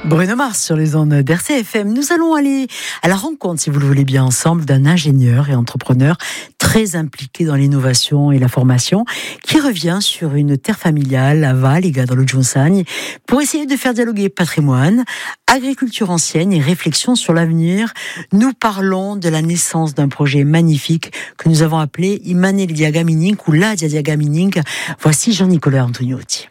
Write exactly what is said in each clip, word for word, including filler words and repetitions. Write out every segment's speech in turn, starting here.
Bruno Mars sur les ondes d'R C F M. Nous allons aller à la rencontre, si vous le voulez bien, ensemble, d'un ingénieur et entrepreneur très impliqué dans l'innovation et la formation, qui revient sur une terre familiale à Valiga, dans le Giunsagne, pour essayer de faire dialoguer patrimoine, agriculture ancienne et réflexion sur l'avenir. Nous parlons de la naissance d'un projet magnifique que nous avons appelé Imane Diagaminink ou La Diagaminink. Voici Jean-Nicolas Antoniotti.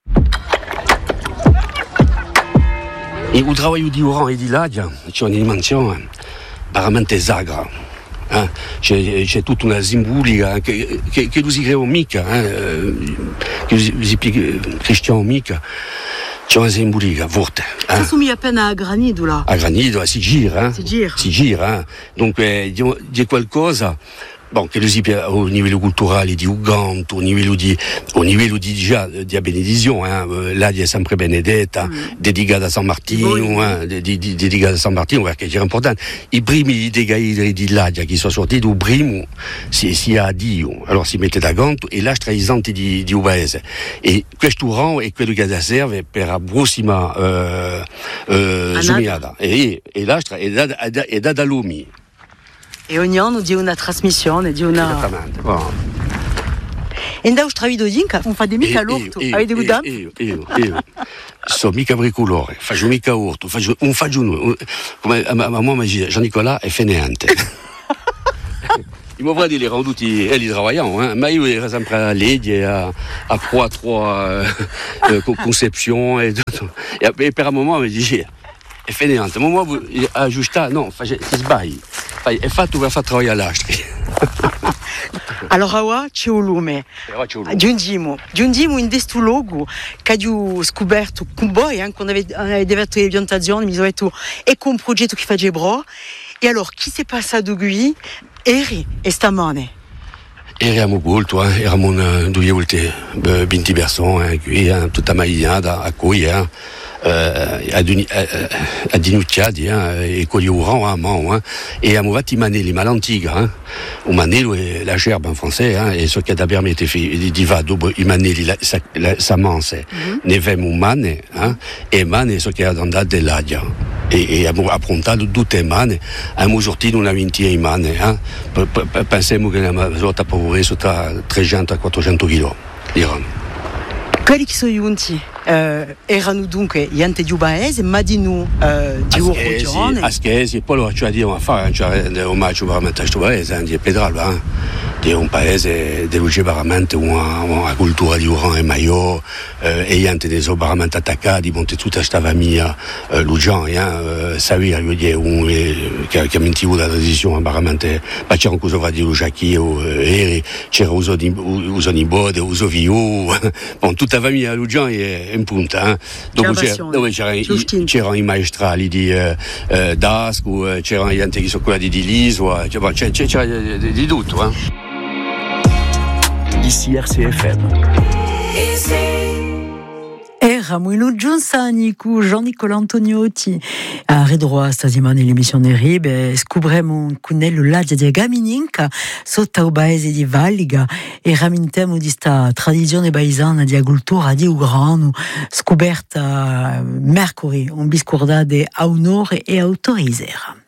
E o trabalho di Oran e di Ladia c'è una dimensione veramente sagra. Eh? C'è, c'è tutta una simbolica che, che, che non si crea mica, eh? Che si cristiano mica. C'è una simbolica forte. Eh? Ça somiglia appena a granito là. A granito, si gira, eh? Si gira. Si gira, eh? Dunque c'è qualcosa. Bon, che lo si au livello culturale di Uganto, au livello di, au livello di già di benedizione, eh? Là è sempre benedetta, mm. dedicata a San Martino, eh? dedicata a San Martino, perché era importante. I primi degaidri di Ladia che sono sortiti, il primo si, si a Dio, allora si mette da ganto e l'altro i santi di, di Ubaese. E questo ramo è quello che serve per la prossima eh, eh, giornata. E, e l'altro è da, è da Dalumi. E ogni anno di una trasmissione, di una... Esattamente. Oh. E da Austravido Dinka, non fa di mica l'orto, avete guardato? Io, io, io, sono mica bricolore, faccio mica orto, faccio, non faccio nulla. Come ma mamma mi dice, Jean-Nicolas è fainéante. Il m'a dit les rendouti, elle y travaillant, hein. Mais il est sempre à l'aide et à, à trois, trois euh, conceptions et tout. Et, et per un moment, il me dit, è fainéante. Moi, il a ajouté, non, si sbagli. È fatto per far travagliare l'astri. Allora ora c'è un lume. Giungiamo, giungiamo in questo luogo che ho scoperto con voi, anche quando avete detto le piantagioni, mi sono detto ecco un progetto che faceva. E allora, chi si è passato qui? Eri e stamane. Eravamo molto, eh? Eravamo una, due volte venti persone eh, qui, eh? Tutta magliata a cui eh? a dinucciati eh? E con gli urani a mano eh? E abbiamo fatto i manelli malantighi eh? Un manello è la gerbe in francese eh? E so che da permette di fare dopo i manelli la, sa, la, sa manse mm-hmm. Ne abbiamo un mane eh? E mane so che è andato dell'Adia e, e abbiamo approntato tutte le mani, abbiamo sortito una ventina di mani, eh? P- p- pensiamo che la sorta può essere tra trecento a quattrocento kg di rame. Quelli che sono giunti eh, erano dunque gli ante di Ubaese, ma di noi eh, di Urgione. Aschesi, poi lo faccio dire a fare, cioè un omaggio veramente a questo paese, di Pedralba, eh? Di un paese che c'è veramente una, una cultura di Uran e Maio, eh, e gli ante che sono veramente attaccati, monte tutta questa famiglia eh, Lugian, eh? Savia, io dico, un, eh, che, che ha mentito la tradizione, veramente, ma c'era un cosa va di Lugiacchi, eh, c'era uso di uso di bode, uso viu, bon, tutta la famiglia Lugian è in punta, eh? Dopo c'era, dove c'era, i, c'erano i maestrali di eh, eh, Dasco, eh, c'erano gli ante che sono quelli di Lisua, c'era, c'era, c'era di, di tutto. Eh? Ici R C F M. Eravamo in un Giunsagne con Jean-Nicolas Antoniotti. A Redroa stasimane l'emissione Ribe scopremo con nello La Diagaminink sotto il paese di Valiga e ramintemo di sta tradizione paesana di agricoltura di Ugrano scoperta mercoledì un biscordade a onore e autorisera.